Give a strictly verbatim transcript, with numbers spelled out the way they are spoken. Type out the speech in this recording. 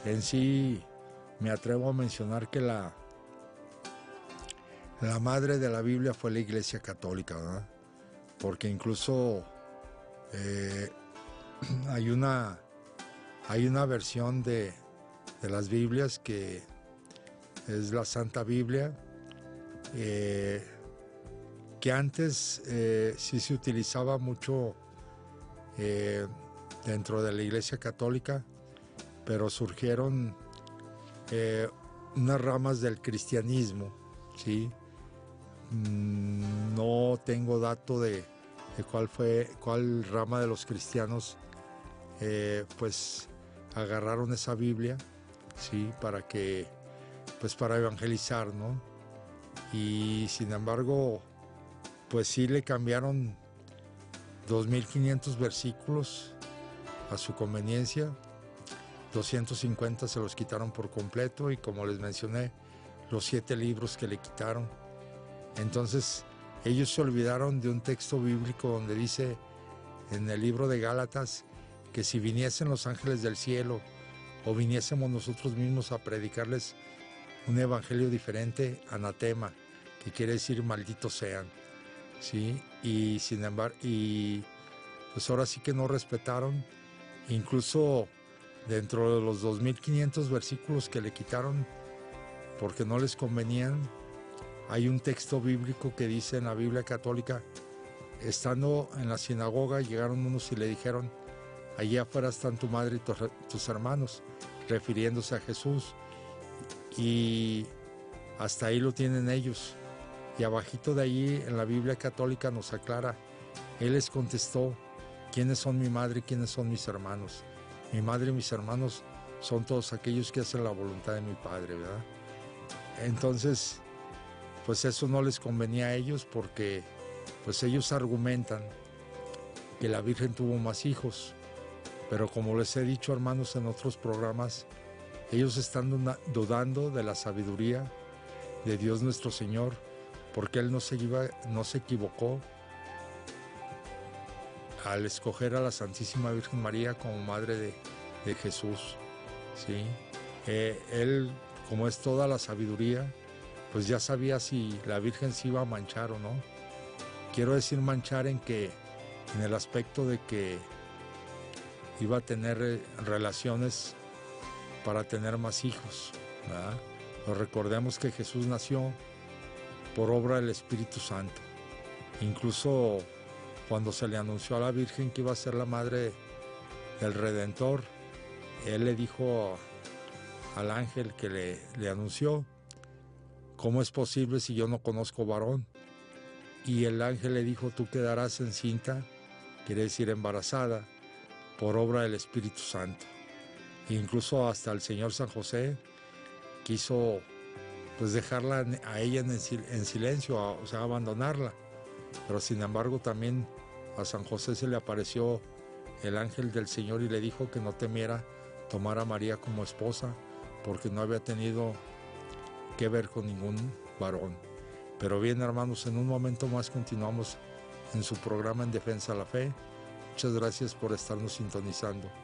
En sí me atrevo a mencionar que la, la madre de la Biblia fue la Iglesia Católica, ¿verdad? Porque incluso eh, hay una hay una versión de, de las Biblias que es la Santa Biblia, eh, que antes eh, sí se utilizaba mucho eh, dentro de la Iglesia Católica, pero surgieron eh, unas ramas del cristianismo, ¿sí? Mm, no tengo dato de, de cuál fue, cuál rama de los cristianos eh, pues agarraron esa Biblia, ¿sí? Para que, pues para evangelizar, ¿no? Y sin embargo, pues sí le cambiaron dos mil quinientos versículos a su conveniencia, doscientos cincuenta se los quitaron por completo y como les mencioné, los siete libros que le quitaron. Entonces, ellos se olvidaron de un texto bíblico donde dice en el libro de Gálatas que si viniesen los ángeles del cielo o viniésemos nosotros mismos a predicarles un evangelio diferente, anatema, que quiere decir malditos sean, ¿sí? Y sin embargo, y pues ahora sí que no respetaron, incluso dentro de los dos mil quinientos versículos que le quitaron porque no les convenían, hay un texto bíblico que dice en la Biblia católica, estando en la sinagoga llegaron unos y le dijeron, allí afuera están tu madre y tus, tus hermanos, refiriéndose a Jesús, y hasta ahí lo tienen ellos. Y abajito de allí en la Biblia católica nos aclara, él les contestó, ¿quiénes son mi madre y quiénes son mis hermanos? Mi madre y mis hermanos son todos aquellos que hacen la voluntad de mi Padre, ¿verdad? Entonces, pues eso no les convenía a ellos porque pues ellos argumentan que la Virgen tuvo más hijos, pero como les he dicho, hermanos, en otros programas, ellos están dudando de la sabiduría de Dios nuestro Señor, porque Él no se, iba, no se equivocó al escoger a la Santísima Virgen María como madre de, de Jesús, ¿sí? Eh, él, como es toda la sabiduría, pues ya sabía si la Virgen se iba a manchar o no. Quiero decir manchar en que, en el aspecto de que iba a tener relaciones para tener más hijos, ¿verdad? Pero recordemos que Jesús nació por obra del Espíritu Santo. Incluso cuando se le anunció a la Virgen que iba a ser la madre del Redentor, Él le dijo al ángel que le, le anunció, ¿cómo es posible si yo no conozco varón? Y el ángel le dijo, tú quedarás encinta, quiere decir embarazada, por obra del Espíritu Santo. E incluso hasta el Señor San José quiso pues dejarla a ella en, en silencio, a, o sea, abandonarla. Pero sin embargo también a San José se le apareció el ángel del Señor y le dijo que no temiera tomar a María como esposa porque no había tenido que ver con ningún varón. Pero bien, hermanos, en un momento más continuamos en su programa En Defensa de la Fe. Muchas gracias por estarnos sintonizando.